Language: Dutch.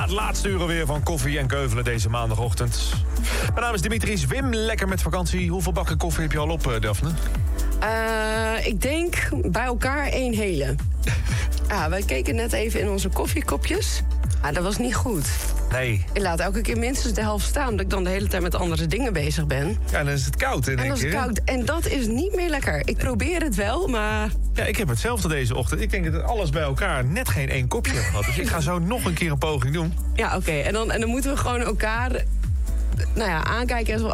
het laatste uur alweer van Koffie en Keuvelen deze maandagochtend. Mijn naam is Dimitris. Wim, lekker met vakantie. Hoeveel bakken koffie heb je al op, Daphne? Ik denk bij elkaar 1 hele. Wij keken net even in onze koffiekopjes. Dat was niet goed. Nee. Ik laat elke keer minstens de helft staan, omdat ik dan de hele tijd met andere dingen bezig ben. Ja, dan is het koud in één keer. En dan is het koud. En dat is niet meer lekker. Ik probeer het wel, maar... Ja, ik heb hetzelfde deze ochtend. Ik denk dat alles bij elkaar net geen 1 kopje heb gehad. Dus ik ga zo nog een keer een poging doen. Ja, oké. En dan moeten we gewoon elkaar aankijken en zo...